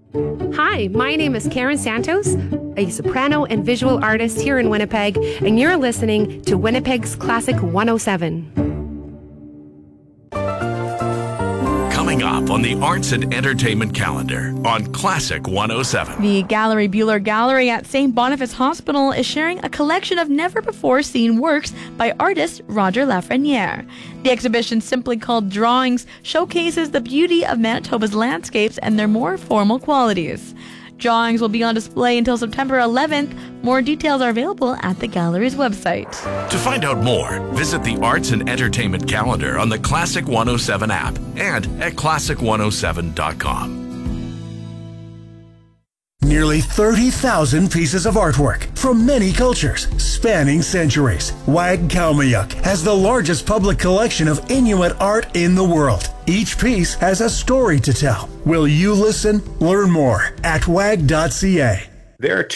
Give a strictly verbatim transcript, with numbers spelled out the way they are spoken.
Hi, my name is Karen Santos, a soprano and visual artist here in Winnipeg, and you're listening to Winnipeg's Classic one oh seven. Coming up on the Arts and Entertainment calendar on Classic one oh seven. The Gallery Bueller Gallery at Saint Boniface Hospital is sharing a collection of never-before-seen works by artist Roger Lafreniere. The exhibition, simply called Drawings, showcases the beauty of Manitoba's landscapes and their more formal qualities. Drawings will be on display until September eleventh. More details are available at the gallery's website. To find out more, visit the Arts and Entertainment calendar on the Classic one oh seven app and at classic one oh seven dot com. Nearly thirty thousand pieces of artwork from many cultures, spanning centuries. Wag-Kalmayuk has the largest public collection of Inuit art in the world. Each piece has a story to tell. Will you listen? Learn more at wag dot c a. There are